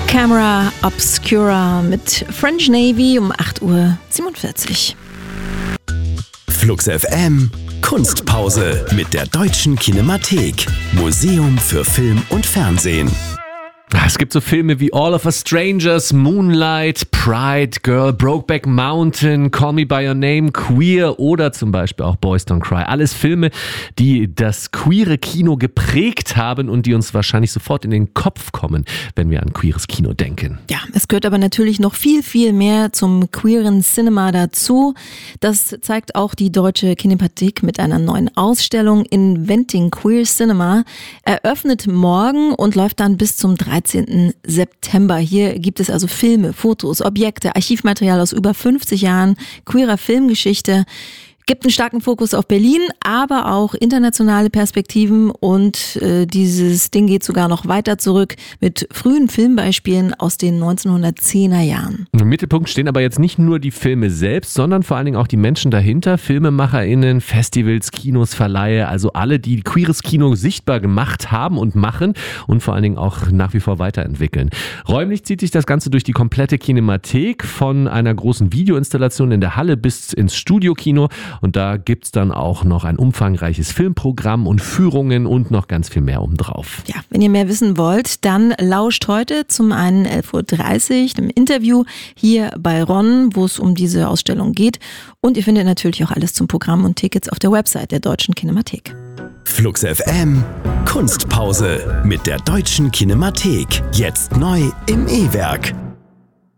Camera Obscura mit French Navy um 8:47 Uhr. Flux FM Kunstpause mit der Deutschen Kinemathek. Museum für Film und Fernsehen. Es gibt so Filme wie All of Us Strangers, Moonlight, Pride, Girl, Brokeback Mountain, Call Me By Your Name, Queer oder zum Beispiel auch Boys Don't Cry. Alles Filme, die das queere Kino geprägt haben und die uns wahrscheinlich sofort in den Kopf kommen, wenn wir an queeres Kino denken. Ja, es gehört aber natürlich noch viel, viel mehr zum queeren Cinema dazu. Das zeigt auch die Deutsche Kinemathek mit einer neuen Ausstellung Inventing Queer Cinema. Eröffnet morgen und läuft dann bis zum 13. September. Hier gibt es also Filme, Fotos, Objekte, Archivmaterial aus über 50 Jahren queerer Filmgeschichte. Gibt einen starken Fokus auf Berlin, aber auch internationale Perspektiven und dieses Ding geht sogar noch weiter zurück mit frühen Filmbeispielen aus den 1910er Jahren. Im Mittelpunkt stehen aber jetzt nicht nur die Filme selbst, sondern vor allen Dingen auch die Menschen dahinter, FilmemacherInnen, Festivals, Kinos, Verleihe, also alle, die queeres Kino sichtbar gemacht haben und machen und vor allen Dingen auch nach wie vor weiterentwickeln. Räumlich zieht sich das Ganze durch die komplette Kinemathek, von einer großen Videoinstallation in der Halle bis ins Studiokino. Und da gibt's dann auch noch ein umfangreiches Filmprogramm und Führungen und noch ganz viel mehr obendrauf. Ja, wenn ihr mehr wissen wollt, dann lauscht heute zum einen 11:30 Uhr im Interview hier bei Ron, wo es um diese Ausstellung geht. Und ihr findet natürlich auch alles zum Programm und Tickets auf der Website der Deutschen Kinemathek. Flux FM Kunstpause mit der Deutschen Kinemathek. Jetzt neu im E-Werk.